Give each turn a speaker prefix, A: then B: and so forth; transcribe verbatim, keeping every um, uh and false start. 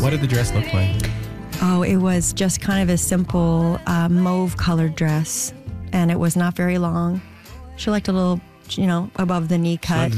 A: What did the dress look like?
B: Oh, it was just kind of a simple uh, mauve-colored dress, and it was not very long. She liked a little, you know, above the knee cut.